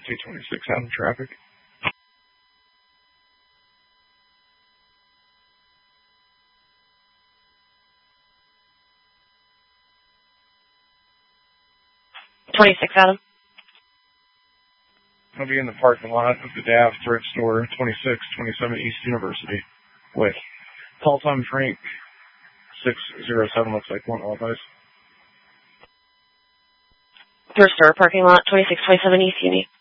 226 out in traffic. Adam. I'll be in the parking lot of the DAV thrift store, 2627 East University, with Paul Tom Frank, 607, looks like one authorized. Thrift store parking lot, 2627 East Uni.